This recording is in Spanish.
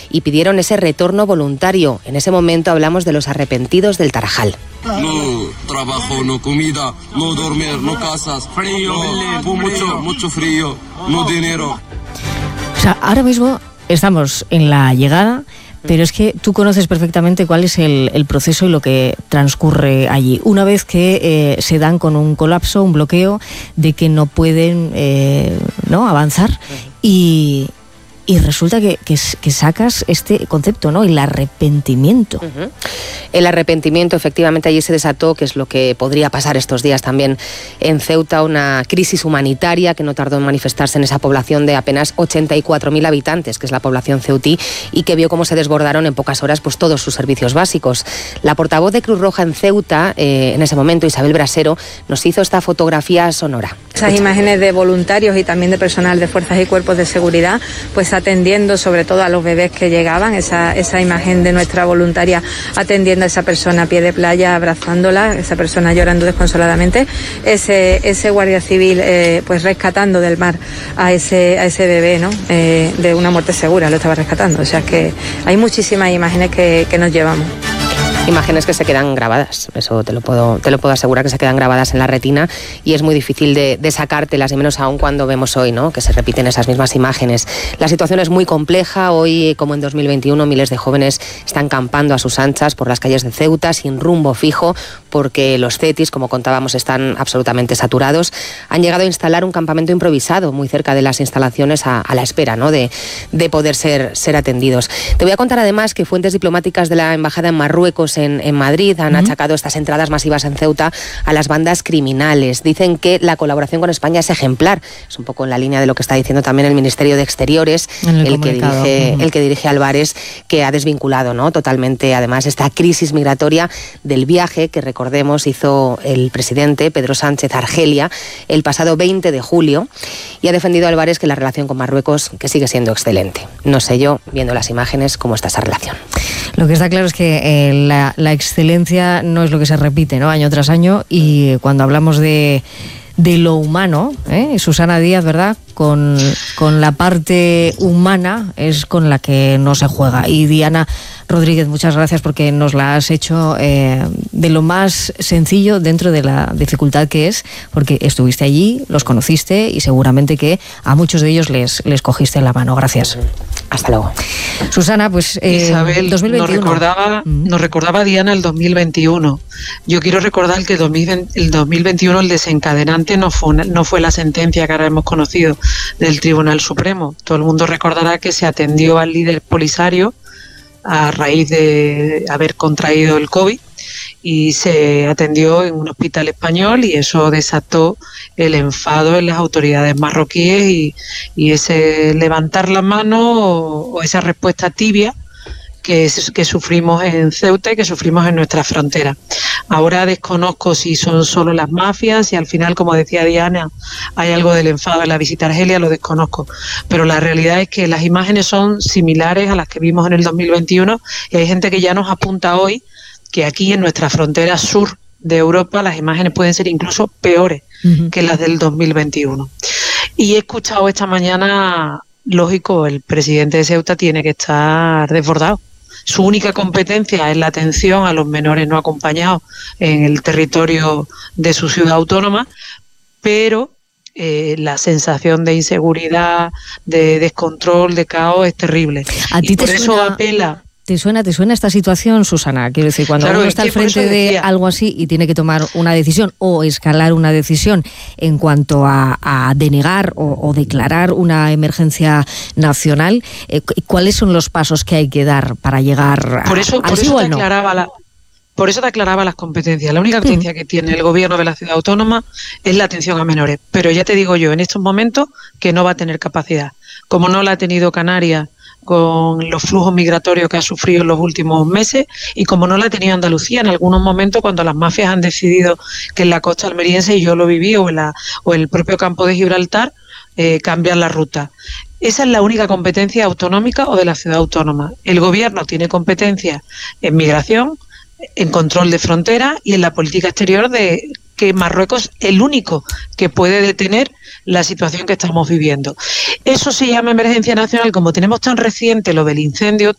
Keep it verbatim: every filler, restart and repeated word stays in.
y pidieron ese retorno voluntario. En ese momento hablamos de los arrepentidos del Tarajal. No trabajo, no comida, no dormir, no casas, frío, no, mucho, mucho frío, no dinero. O sea, ahora mismo estamos en la llegada, pero es que tú conoces perfectamente cuál es el, el proceso y lo que transcurre allí. Una vez que eh, se dan con un colapso, un bloqueo, de que no pueden eh, ¿no? avanzar y... Y resulta que, que, que sacas este concepto, ¿no? El arrepentimiento. Uh-huh. El arrepentimiento, efectivamente, allí se desató, que es lo que podría pasar estos días también en Ceuta, una crisis humanitaria que no tardó en manifestarse en esa población de apenas ochenta y cuatro mil habitantes, que es la población ceutí, y que vio cómo se desbordaron en pocas horas pues todos sus servicios básicos. La portavoz de Cruz Roja en Ceuta, eh, en ese momento, Isabel Brasero, nos hizo esta fotografía sonora. Esas imágenes de voluntarios y también de personal de fuerzas y cuerpos de seguridad, pues atendiendo sobre todo a los bebés que llegaban, esa, esa imagen de nuestra voluntaria atendiendo a esa persona a pie de playa, abrazándola, esa persona llorando desconsoladamente, ese, ese guardia civil eh, pues rescatando del mar a ese, a ese bebé, ¿no? Eh, de una muerte segura, lo estaba rescatando. O sea que hay muchísimas imágenes que, que nos llevamos. Imágenes que se quedan grabadas, eso te lo puedo te lo puedo asegurar, que se quedan grabadas en la retina y es muy difícil de, de sacártelas, y menos aún cuando vemos hoy, ¿no?, que se repiten esas mismas imágenes. La situación es muy compleja. Hoy, como en dos mil veintiuno, miles de jóvenes están campando a sus anchas por las calles de Ceuta sin rumbo fijo, porque los cetis, como contábamos, están absolutamente saturados. Han llegado a instalar un campamento improvisado muy cerca de las instalaciones a, a la espera, ¿no?, de, de poder ser, ser atendidos. Te voy a contar además que fuentes diplomáticas de la Embajada en Marruecos En, en Madrid han uh-huh. achacado estas entradas masivas en Ceuta a las bandas criminales. Dicen que la colaboración con España es ejemplar. Es un poco en la línea de lo que está diciendo también el Ministerio de Exteriores, el, el, que dirige, uh-huh. el que dirige Álvarez, que ha desvinculado, ¿no?, totalmente, además, esta crisis migratoria del viaje que, recordemos, hizo el presidente Pedro Sánchez a Argelia el pasado veinte de julio, y ha defendido a Álvarez que la relación con Marruecos que sigue siendo excelente. No sé yo, viendo las imágenes, cómo está esa relación. Lo que está claro es que eh, la, la excelencia no es lo que se repite, ¿no?, año tras año, y cuando hablamos de, de lo humano, ¿eh? Susana Díaz, ¿verdad?, con, con la parte humana es con la que no se juega. Y Diana Rodríguez, muchas gracias, porque nos la has hecho eh, de lo más sencillo dentro de la dificultad que es, porque estuviste allí, los conociste y seguramente que a muchos de ellos les, les cogiste la mano. Gracias. Hasta luego. Susana, pues eh, Isabel, dos mil veintiuno. Nos recordaba, mm. nos recordaba Diana el dos mil veintiuno. Yo quiero recordar que el dos mil veintiuno el desencadenante no fue, una, no fue la sentencia que ahora hemos conocido del Tribunal Supremo. Todo el mundo recordará que se atendió al líder Polisario a raíz de haber contraído el COVID, y se atendió en un hospital español, y eso desató el enfado en las autoridades marroquíes y, y ese levantar la mano o, o esa respuesta tibia que, es, que sufrimos en Ceuta y que sufrimos en nuestra frontera. Ahora desconozco si son solo las mafias y al final, como decía Diana, hay algo del enfado en la visita a Argelia, lo desconozco. Pero la realidad es que las imágenes son similares a las que vimos en el dos mil veintiuno, y hay gente que ya nos apunta hoy que aquí en nuestra frontera sur de Europa las imágenes pueden ser incluso peores uh-huh. que las del dos mil veintiuno. Y he escuchado esta mañana, lógico, el presidente de Ceuta tiene que estar desbordado. Su única competencia es la atención a los menores no acompañados en el territorio de su ciudad autónoma, pero eh, la sensación de inseguridad, de descontrol, de caos es terrible. ¿A ti y por te eso suena... apela... ¿Te suena, ¿Te suena esta situación, Susana? Quiero decir, cuando claro, uno está al frente de algo así y tiene que tomar una decisión o escalar una decisión en cuanto a, a denegar o, o declarar una emergencia nacional, eh, ¿cuáles son los pasos que hay que dar para llegar a, por eso, al por sí eso o te al no? aclaraba la, Por eso te aclaraba las competencias. La única competencia mm. que tiene el gobierno de la ciudad autónoma es la atención a menores. Pero ya te digo yo, en estos momentos, que no va a tener capacidad. Como no la ha tenido Canarias, con los flujos migratorios que ha sufrido en los últimos meses, y como no la ha tenido Andalucía en algunos momentos cuando las mafias han decidido que en la costa almeriense, y yo lo viví, o en, la, o en el propio campo de Gibraltar, eh, cambian la ruta. Esa es la única competencia autonómica o de la ciudad autónoma. El gobierno tiene competencia en migración, en control de frontera y en la política exterior, de que Marruecos es el único que puede detener la situación que estamos viviendo. Eso se llama emergencia nacional. Como tenemos tan reciente lo del incendio,